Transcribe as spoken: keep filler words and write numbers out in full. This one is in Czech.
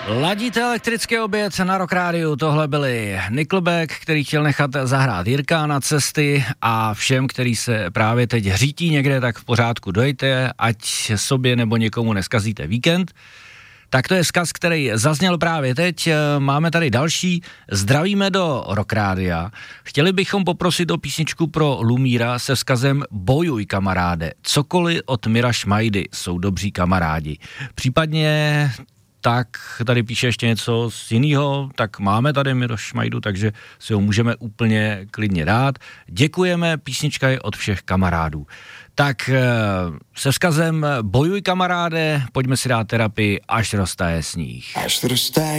Ladíte elektrický oběd na Rock Rádiu, tohle byli Nickelback, který chtěl nechat zahrát Jirka na cesty a všem, který se právě teď hřítí někde, tak v pořádku dojte, ať sobě nebo někomu neskazíte víkend. Tak to je vzkaz, který zazněl právě teď. Máme tady další. Zdravíme do Rock Rádia. Chtěli bychom poprosit o písničku pro Lumíra se vzkazem Bojuj, kamaráde. Cokoliv od Mira Šmajdy, jsou dobří kamarádi. Případně tak tady píše ještě něco z jiného, tak máme tady Miro Šmajdu, takže si ho můžeme úplně klidně dát. Děkujeme, písnička je od všech kamarádů. Tak se vzkazem Bojuj, kamaráde, pojďme si dát terapii, až roztaje sníh. Až roztaje